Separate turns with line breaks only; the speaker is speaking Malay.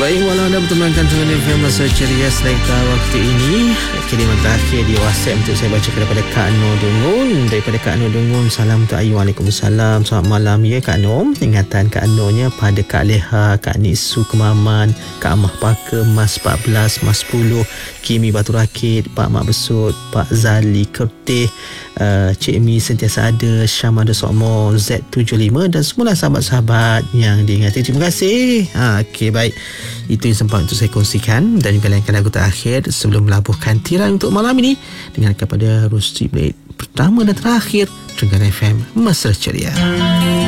Baik, walau anda bertemankan dengan FM Masa Ceria selekta waktu ini. Kiriman terakhir di WhatsApp untuk saya baca daripada Kak Nur Dungun. Daripada Kak Nur Dungun, salam untuk Ayu. Waalaikumsalam. Selamat malam ya Kak Nur. Ingatan Kak Nurnya pada Kak Leha, Kak Nisu Kemaman, Kak Amah Paka, Mas 14, Mas 10, Kimi Batu Rakit, Pak Mak Besut, Pak Zali Kertih, Cik Mi sentiasa ada, Syamada Sokmo, Z75 dan semua sahabat-sahabat yang diingati. Terima kasih. Okey, baik. Itu yang sempat untuk saya kongsikan dan juga lainkan lagu terakhir sebelum melabuhkan tirai untuk malam ini dengan kepada Rusty Blade pertama dan terakhir Trengganu FM Mesra Ceria.